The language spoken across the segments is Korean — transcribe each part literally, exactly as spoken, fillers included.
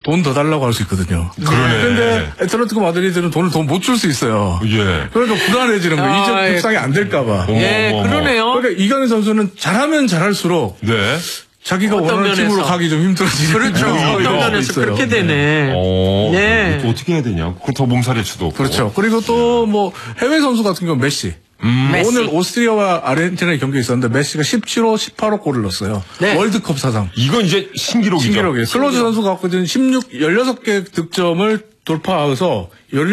돈 더 달라고 할 수 있거든요. 그러네. 그런데 애틀레티코 마드리드는 돈을 더 못 줄 수 있어요. 예. 그래서 불안해지는 거예요. 아, 이적 예. 협상이 안 될까봐. 예, 어머, 어머. 그러네요. 그러니까 이강인 선수는 잘하면 잘할수록 네. 자기가 어떤 원하는 면에서. 팀으로 가기 좀 힘들어지는 그렇죠. 경우가 어떤 면에서 있어요. 그렇게 되네. 어, 네. 또 어떻게 해야 되냐? 그럼 더 몸살일 수도 없고. 그렇죠. 그리고 또 뭐 해외 선수 같은 경우 메시. 음. 메시. 오늘 오스트리아와 아르헨티나의 경기 있었는데 메시가 십칠 호, 십팔 호 골을 넣었어요. 네. 월드컵 사상. 이건 이제 신기록이죠. 신기록이에요. 클로즈 선수가 갖고 있는 십육, 십육 개 득점을 돌파해서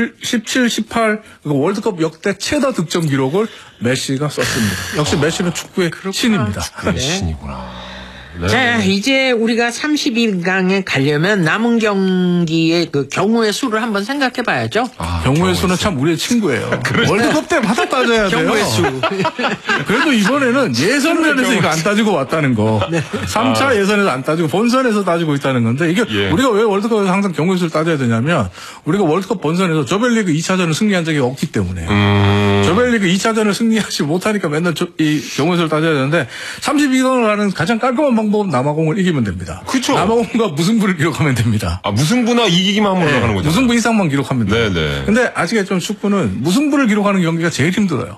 십칠, 십팔 그러니까 월드컵 역대 최다 득점 기록을 메시가 썼습니다. 역시 메시는 축구의 신입니다. 그래, 신이구나. 네. 자, 이제 우리가 삼십이 강에 가려면 남은 경기의 그 경우의 수를 한번 생각해 봐야죠. 아, 경우의 수는 참 우리의 친구예요. 월드컵 때 받아 따져야 돼요. 경우의 수. 그래도 이번에는 예선면에서 이거 안 따지고 왔다는 거. 삼 차 아. 예선에서 안 따지고 본선에서 따지고 있다는 건데 이게 예. 우리가 왜 월드컵에서 항상 경우의 수를 따져야 되냐면 우리가 월드컵 본선에서 조별리그 이 차전을 승리한 적이 없기 때문에 음. 조별리그 이 차전을 승리하지 못하니까 맨날 저, 이 경우의 수를 따져야 되는데 삼십이 강을 하는 가장 깔끔한 방법은 남아공을 이기면 됩니다. 그쵸. 남아공과 무승부를 기록하면 됩니다. 아, 무승부나 이기기만 하면 올라가는 거죠. 무승부 이상만 기록하면 돼요. 네네. 근데 아시겠지만 축구는 무승부를 기록하는 경기가 제일 힘들어요.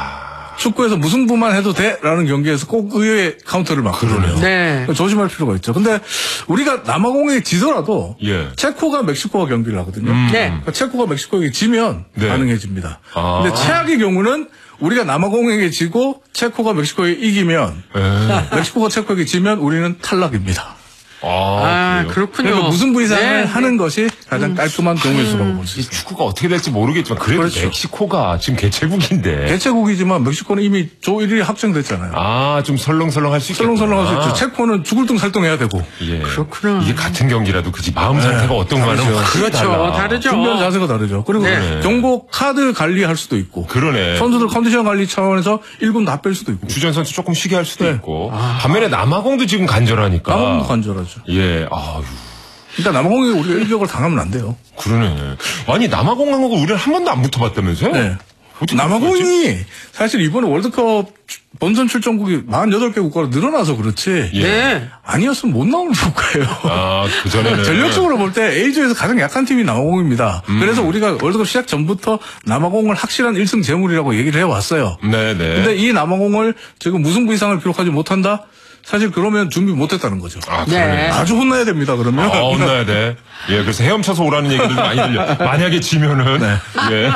아. 축구에서 무승부만 해도 돼라는 경기에서 꼭 의외의 카운터를 막거든요. 네. 조심할 필요가 있죠. 근데 우리가 남아공에 지더라도 예. 체코가 멕시코와 경기를 하거든요. 네. 그러니까 체코가 멕시코에게 지면 네. 가능해집니다. 아. 근데 최악의 경우는 우리가 남아공에게 지고 체코가 멕시코에 이기면 에. 멕시코가 체코에게 지면 우리는 탈락입니다. 아, 아, 그래요? 그렇군요. 그러니까 무승부 이상을 네. 하는 것이 가장 깔끔한 경우의 수라고 볼 수 이 있습니다. 축구가 어떻게 될지 모르겠지만 그래도 그렇죠. 멕시코가 지금 개최국인데. 개최국이지만 멕시코는 이미 조 일 위에 확정됐잖아요. 아, 좀 설렁설렁 할 수 있겠구나. 설렁설렁 할 수 있죠. 체코는 죽을 등 살동해야 되고. 예. 그렇구나. 이게 같은 경기라도 그지 마음 상태가 어떤가는 다르죠. 확실히 그렇죠. 달라. 다르죠. 준비하는 자세가 다르죠. 그리고 네. 경고 카드 관리할 수도 있고. 그러네. 선수들 컨디션 관리 차원에서 일 군 다 뺄 수도 있고. 주전 선수 조금 쉬게 할 수도 네. 있고. 반면에 남아공도 지금 간절하니까. 남아공도 간절하죠. 예. 아유. 그러니까 남아공에 우리가 일격을 당하면 안 돼요. 그러네. 아니 남아공하고 우리는 한 번도 안 붙어봤다면서요? 네. 어떻게 그럴 수가 있지? 남아공이 사실 이번에 월드컵 본선 출전국이 사십팔 개 국가로 늘어나서 그렇지. 예. 네. 아니었으면 못 나오는 국가예요. 아, 그전에는. 전력적으로 볼 때 A조에서 가장 약한 팀이 남아공입니다. 음. 그래서 우리가 월드컵 시작 전부터 남아공을 확실한 일 승 재물이라고 얘기를 해왔어요. 네네. 근데 이 남아공을 지금 무승부 이상을 기록하지 못한다? 사실 그러면 준비 못했다는 거죠. 아, 네. 그러네. 아주 혼나야 됩니다, 그러면. 아, 혼나야 돼. 예, 그래서 헤엄쳐서 오라는 얘기도 많이 들려. 만약에 지면은. 네. 예.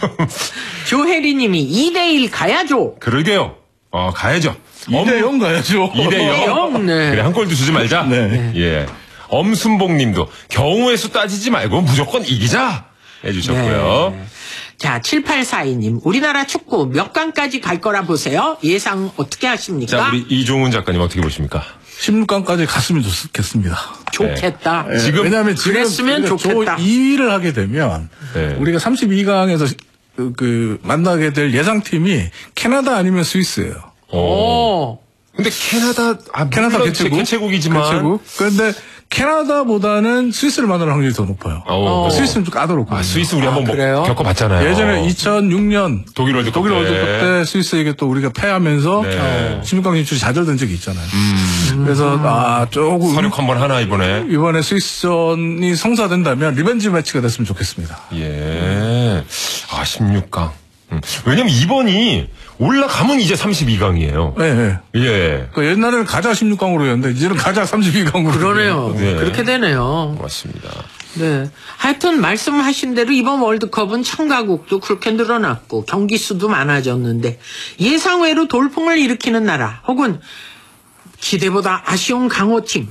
조혜리 님이 이 대 일 가야죠. 그러게요. 어, 가야죠. 이 대 영 가야죠. 이 대 영. 영, 네. 그래, 한 골도 주지 말자. 네. 예. 엄순봉 님도 경우의 수 따지지 말고 무조건 이기자! 해주셨고요. 네. 자, 칠팔사이 님. 우리나라 축구 몇 강까지 갈 거라 보세요? 예상 어떻게 하십니까? 자, 우리 이종훈 작가님 어떻게 보십니까? 십육 강까지 갔으면 좋겠습니다. 좋겠다. 예, 지금 왜냐하면 지금 그랬으면 우리가 좋겠다. 조 이 위를 하게 되면 네. 우리가 삼십이 강에서 그, 그 만나게 될 예상팀이 캐나다 아니면 스위스예요. 어. 오. 근데 캐나다, 아, 캐나다 물론 개최국. 개최국이지만. 개최국. 그런데 캐나다보다는 스위스를 만나는 확률이 더 높아요. 어. 스위스는 좀 까다롭거든요. 아, 스위스 우리 한번 뭐 그래요? 겪어봤잖아요. 예전에 이천육 년 독일 월드컵 독일 때. 월드컵 때 스위스에게 또 우리가 패하면서 네. 십육 강 진출이 좌절된 적이 있잖아요. 그래서 아 조금 서륙 한번 하나, 이번에. 이번에 스위스전이 성사된다면 리벤지 매치가 됐으면 좋겠습니다. 예. 아, 십육 강. 음. 왜냐면 이번이 올라가면 이제 삼십이 강이에요. 네, 네. 예. 그 옛날에는 가자 십육 강으로였는데 이제는 가자 삼십이 강으로. 그러네요. 네. 그렇게 되네요. 맞습니다. 네. 하여튼 말씀하신 대로 이번 월드컵은 참가국도 그렇게 늘어났고 경기 수도 많아졌는데 예상외로 돌풍을 일으키는 나라 혹은 기대보다 아쉬운 강호팀